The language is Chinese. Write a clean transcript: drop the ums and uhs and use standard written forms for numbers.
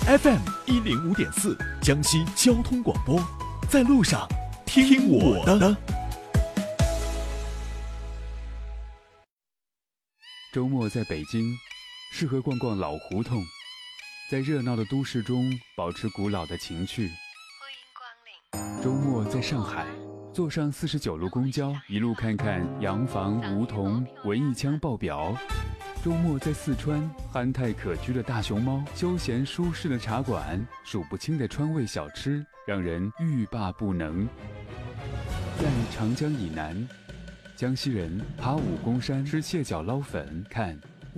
FM105.4，江西交通广播，在路上听我的。 周末在北京，适合逛逛老胡同，在热闹的都市中保持古老的情趣。 欢迎光临。 周末在上海，坐上49路公交，一路看看洋房、梧桐、文艺腔爆表。周末在四川，憨态可掬的大熊猫，休闲舒适的茶馆，数不清的川味小吃，让人欲罢不能。在长江以南，江西人爬武功山吃蟹脚捞粉，看